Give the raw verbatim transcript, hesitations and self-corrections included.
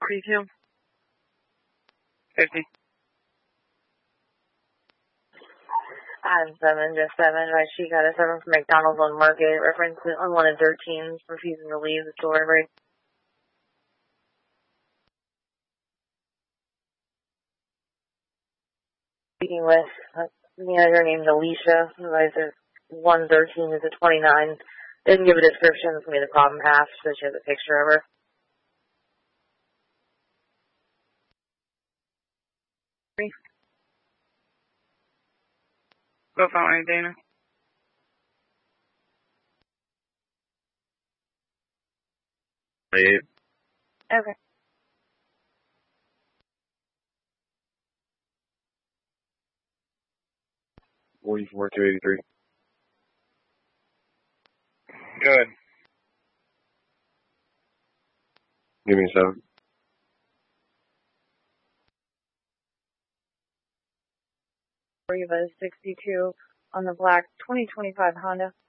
forty-two. fifty. I'm seven, just seven, right? She got a seven from McDonald's on Market, reference to unwanted thirteen, refusing to leave the store, right? Speaking with a manager named Alicia, supervisor one thirteen is a twenty-nine. Didn't give a description, it's gonna be the problem half, so she has a picture of her. Three. Go phone right, Dana. Eight. Okay. Forty-four, two eighty-three. Good. Give me a seven. Riva sixty-two on the black twenty twenty-five Honda.